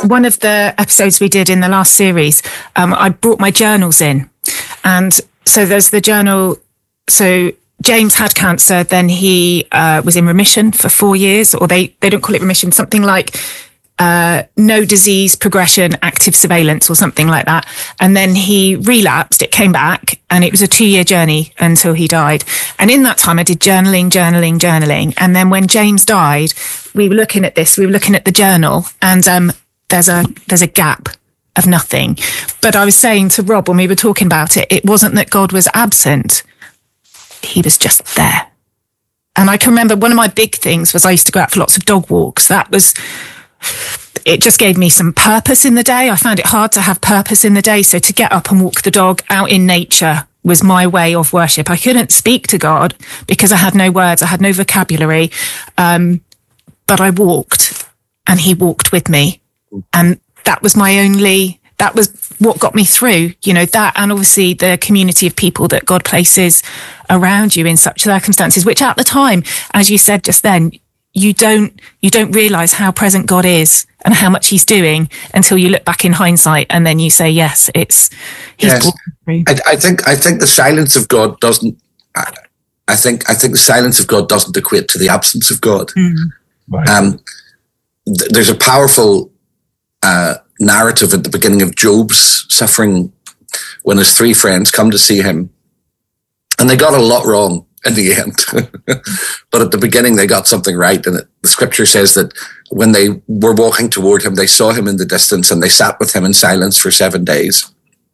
one of the episodes we did in the last series, I brought my journals in. And so there's the journal. So James had cancer, then he was in remission for 4 years, or they don't call it remission, something like no disease progression, active surveillance or something like that. And then he relapsed, it came back, and it was a 2-year journey until he died. And in that time I did journaling. And then when James died, we were looking at the journal, and there's a gap of nothing. But I was saying to Rob when we were talking about it, it wasn't that God was absent. He was just there. And I can remember one of my big things was I used to go out for lots of dog walks. It just gave me some purpose in the day. I found it hard to have purpose in the day. So to get up and walk the dog out in nature was my way of worship. I couldn't speak to God because I had no words. I had no vocabulary. But I walked and he walked with me. And that was that was what got me through, that, and obviously the community of people that God places around you in such circumstances, which at the time, as you said just then, you don't realize how present God is and how much he's doing until you look back in hindsight, and then you say, yes, he's brought me through. I think the silence of God doesn't, I think the silence of God doesn't equate to the absence of God. Right. There's a powerful narrative at the beginning of Job's suffering when his 3 friends come to see him, and they got a lot wrong in the end. But at the beginning they got something right, and the scripture says that when they were walking toward him, they saw him in the distance and they sat with him in silence for 7 days.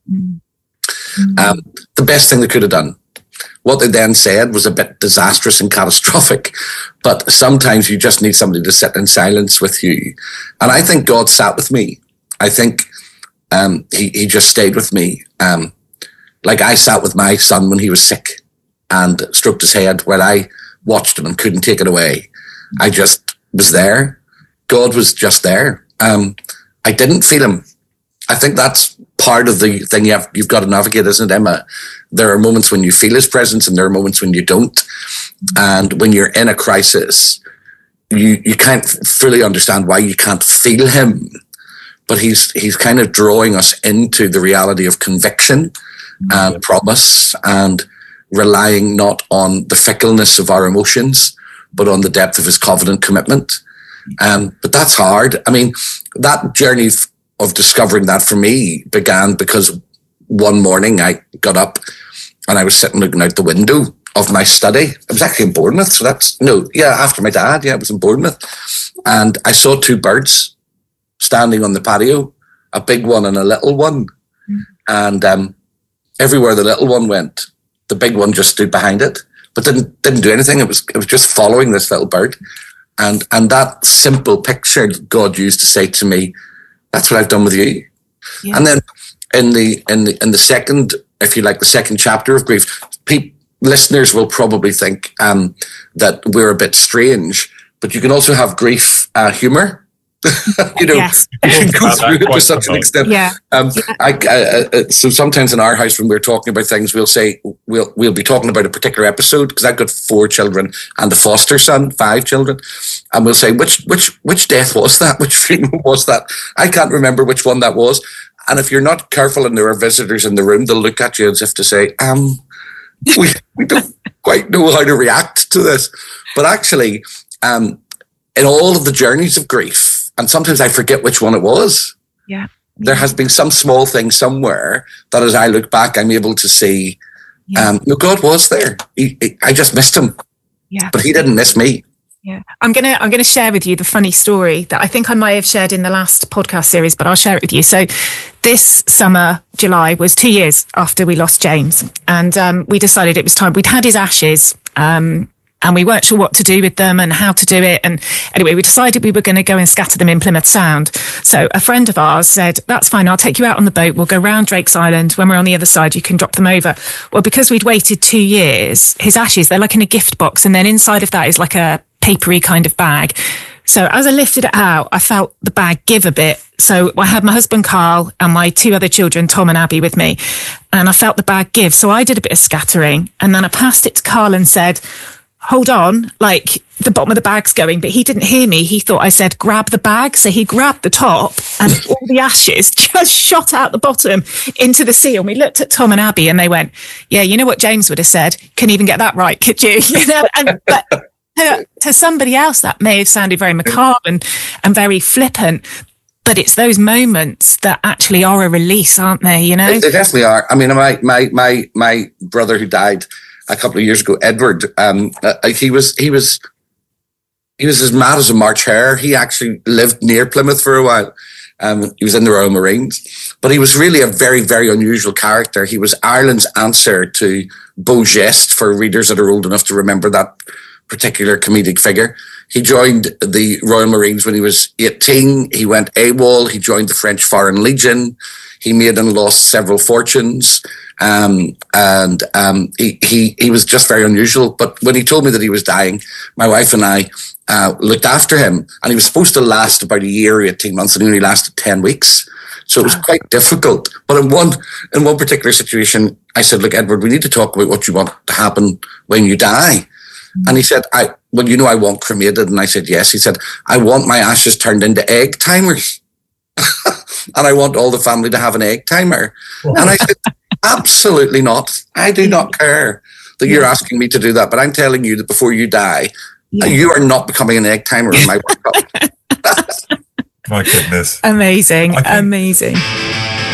The best thing they could have done. What they then said was a bit disastrous and catastrophic, but sometimes you just need somebody to sit in silence with you. And I think God sat with me. I think he just stayed with me. Like I sat with my son when he was sick and stroked his head while I watched him and couldn't take it away. I just was there. God was just there. I didn't feel him. I think that's part of the thing you've got to navigate, isn't it, Emma? There are moments when you feel his presence and there are moments when you don't. And when you're in a crisis, you can't fully understand why you can't feel him. But he's kind of drawing us into the reality of conviction and promise, and relying not on the fickleness of our emotions, but on the depth of his covenant commitment. But that's hard. I mean, that journey of discovering that for me began because one morning I got up and I was sitting looking out the window of my study. I was actually in Bournemouth. So after my dad. Yeah, I was in Bournemouth. And I saw 2 birds standing on the patio, a big one and a little one. And everywhere the little one went, the big one just stood behind it, but didn't do anything. It was just following this little bird. And that simple picture God used to say to me, that's what I've done with you. Yeah. And then in the second, if you like, the second chapter of grief, listeners will probably think that we're a bit strange, but you can also have grief humor. Yes. You can go through it to such an extent. Yeah. So sometimes in our house, when we're talking about things, we'll say we'll be talking about a particular episode, because I've got 4 children and a foster son, 5 children, and we'll say which death was that? Which funeral was that? I can't remember which one that was. And if you're not careful and there are visitors in the room, they'll look at you as if to say, we don't quite know how to react to this. But actually, in all of the journeys of grief, and sometimes I forget which one it was. Yeah. There has been some small thing somewhere that as I look back, I'm able to see, God was there. I just missed him. Yeah. But he didn't miss me. Yeah. I'm gonna share with you the funny story that I think I may have shared in the last podcast series, but I'll share it with you. So this summer, July, was 2 years after we lost James. And we decided it was time. We'd had his ashes. And we weren't sure what to do with them and how to do it. And anyway, we decided we were going to go and scatter them in Plymouth Sound. So a friend of ours said, that's fine, I'll take you out on the boat. We'll go round Drake's Island. When we're on the other side, you can drop them over. Well, because we'd waited 2 years, his ashes, they're like in a gift box. And then inside of that is like a papery kind of bag. So as I lifted it out, I felt the bag give a bit. So I had my husband, Carl, and my 2 other children, Tom and Abby, with me. And I felt the bag give. So I did a bit of scattering. And then I passed it to Carl and said, hold on, like the bottom of the bag's going, but he didn't hear me. He thought I said, grab the bag. So he grabbed the top and all the ashes just shot out the bottom into the sea. And we looked at Tom and Abby and they went, yeah, you know what James would have said? Can you even get that right, could you? But to somebody else, that may have sounded very macabre and very flippant. But it's those moments that actually are a release, aren't they? You know, they definitely are. I mean, my brother who died a couple of years ago, Edward, he was as mad as a March hare. He actually lived near Plymouth for a while. He was in the Royal Marines, but he was really a very, very unusual character. He was Ireland's answer to Beau Geste, for readers that are old enough to remember that particular comedic figure. He joined the Royal Marines when he was 18. He went AWOL. He joined the French Foreign Legion. He made and lost several fortunes. He was just very unusual. But when he told me that he was dying, my wife and I looked after him, and he was supposed to last about a year or 18 months, and he only lasted 10 weeks. So it was quite difficult. But in one particular situation, I said, look, Edward, we need to talk about what you want to happen when you die. And he said, I want cremated. And I said, yes. He said, I want my ashes turned into egg timers. And I want all the family to have an egg timer. And I said, absolutely not. I do not care that you're asking me to do that. But I'm telling you that before you die, you are not becoming an egg timer in my workup. My goodness. Amazing. Amazing.